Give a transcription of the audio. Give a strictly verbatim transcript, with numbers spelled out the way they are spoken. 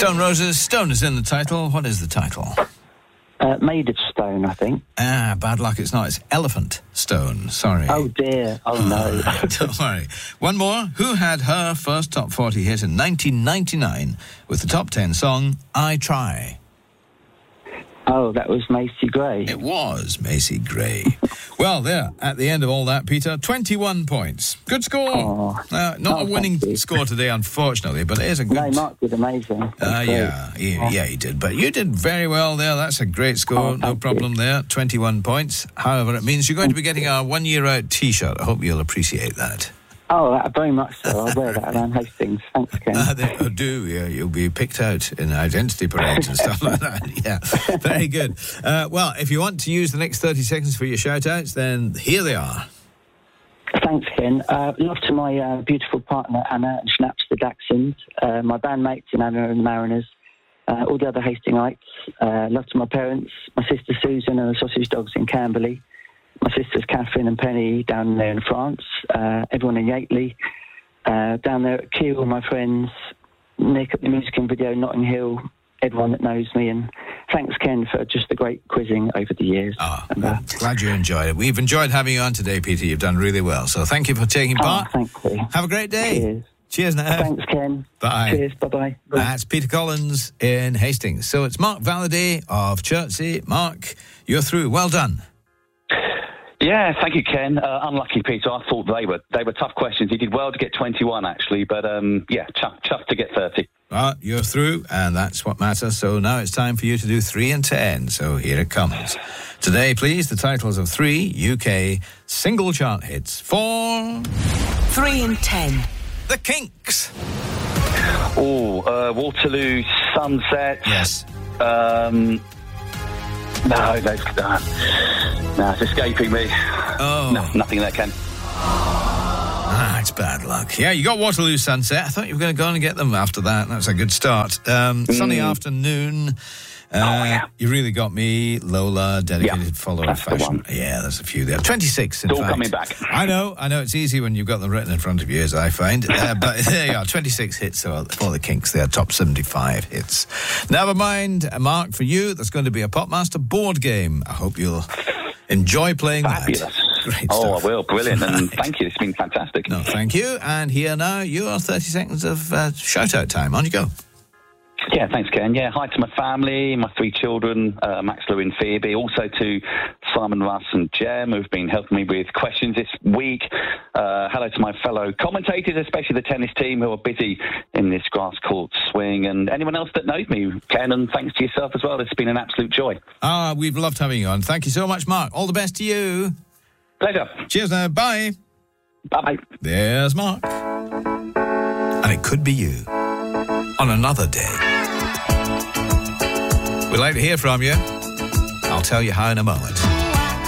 Stone Roses. Stone is in the title. What is the title? Uh, made of stone, I think. Ah, bad luck. It's not. It's Elephant Stone. Sorry. Oh, dear. Oh, no. Don't worry. One more. Who had her first top forty hit in nineteen ninety-nine with the top ten song, I Try? Oh, that was Macy Gray. It was Macy Gray. Well, there, at the end of all that, Peter, twenty-one points. Good score. Oh. Uh, not Oh, a winning thank you. score today, unfortunately, but it is a good... No, Mark did amazing. Uh, That's yeah, great. yeah, yeah, he did. But you did very well there. That's a great score. Oh, no thank problem you. there. twenty-one points. However, it means you're going to be getting our one-year-out T-shirt. I hope you'll appreciate that. Oh, that, very much so. I'll wear that around Hastings. Thanks, Ken. Uh, they uh, do, yeah. You'll be picked out in identity parades and stuff like that. Yeah, very good. Uh, well, if you want to use the next thirty seconds for your shout-outs, then here they are. Thanks, Ken. Uh, love to my uh, beautiful partner, Anna, and Schnaps the Daxons, uh, my bandmates in Anna and the Mariners, uh, all the other Hastingites. Uh, love to my parents, my sister Susan and the Sausage Dogs in Camberley, my sisters Catherine and Penny down there in France, uh, everyone in Yateley, uh, down there at Kew, my friends, Nick at the music and video, Notting Hill, everyone that knows me, and thanks, Ken, for just the great quizzing over the years. Oh, and, uh, glad you enjoyed it. We've enjoyed having you on today, Peter. You've done really well. So thank you for taking part. Oh, thank you. Have a great day. Cheers. Cheers now. Thanks, Ken. Bye. Cheers. Bye-bye. Bye. That's Peter Collins in Hastings. So it's Mark Valladay of Chertsey. Mark, you're through. Well done. Yeah, thank you, Ken. Uh, unlucky, Peter. I thought they were they were tough questions. He did well to get twenty-one, actually, but um, yeah, chuffed chuff to get thirty. Well, you're through, and that's what matters. So now it's time for you to do three and ten. So here it comes. Today, please, the titles of three U K single chart hits for Three and ten. The Kinks. Oh, uh, Waterloo Sunset. Yes. Um, no, no, no, no, it's escaping me. Oh. No, nothing there, Ken. Ah, it's bad luck. Yeah, you got Waterloo Sunset. I thought you were going to go on and get them after that. That's a good start. Um, mm. Sunny Afternoon. Uh, oh, yeah. You really got me. Lola, Dedicated Yeah, Follower of that's the Fashion. one. Yeah, there's a few there. twenty-six, in It's all fact. coming back. I know, I know it's easy when you've got them written in front of you, as I find. Uh, but there you are, twenty-six hits for the Kinks. They are top seventy-five hits. Never mind, Mark, for you, there's going to be a Popmaster board game. I hope you'll enjoy playing Fabulous. that. Great oh, stuff. I will. Brilliant. And thank you. It's been fantastic. No, thank you. And here now, your thirty seconds of uh, shout-out time. On you go. Yeah, thanks, Ken. Yeah, hi to my family, my three children, uh, Max, Lou and Phoebe. Also to Simon, Russ and Jem, who've been helping me with questions this week. Uh, hello to my fellow commentators, especially the tennis team who are busy in this grass court swing. And anyone else that knows me, Ken, and thanks to yourself as well. It's been an absolute joy. Ah, we've loved having you on. Thank you so much, Mark. All the best to you. Pleasure. Cheers now. Bye. Bye-bye. There's Mark. And it could be you on another day. We'd like to hear from you. I'll tell you how in a moment.